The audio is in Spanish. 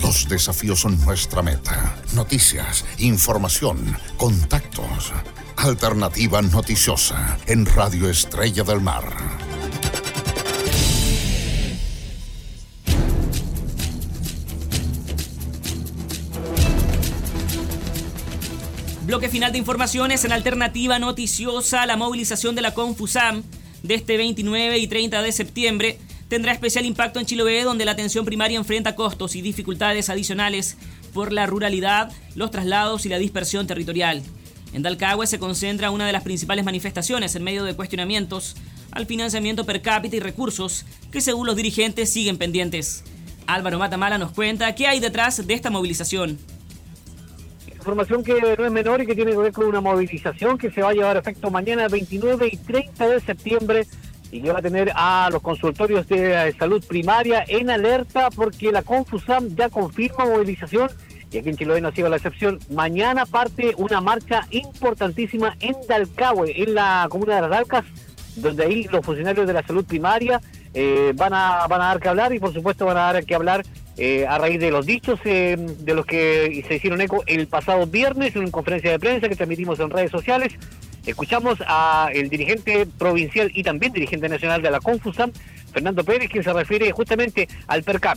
Los desafíos son nuestra meta. Noticias, información, contactos. Alternativa Noticiosa en Radio Estrella del Mar. Bloque final de informaciones en Alternativa Noticiosa. La movilización de la Confusam de este 29 y 30 de septiembre tendrá especial impacto en Chiloé, donde la atención primaria enfrenta costos y dificultades adicionales por la ruralidad, los traslados y la dispersión territorial. En Dalcahue se concentra una de las principales manifestaciones en medio de cuestionamientos al financiamiento per cápita y recursos que, según los dirigentes, siguen pendientes. Álvaro Matamala nos cuenta qué hay detrás de esta movilización. Información que no es menor y que tiene que ver con una movilización que se va a llevar a efecto mañana 29 y 30 de septiembre y que va a tener a los consultorios de salud primaria en alerta porque la Confusam ya confirma movilización y aquí en Chiloé no ha sido la excepción. Mañana parte una marcha importantísima en Dalcahue, en la comuna de Las Dalcas, donde ahí los funcionarios de la salud primaria van a dar que hablar y por supuesto van a dar que hablar a raíz de los dichos de los que se hicieron eco el pasado viernes en una conferencia de prensa que transmitimos en redes sociales. Escuchamos a el dirigente provincial y también dirigente nacional de la Confusam, Fernando Pérez, quien se refiere justamente al per cápita.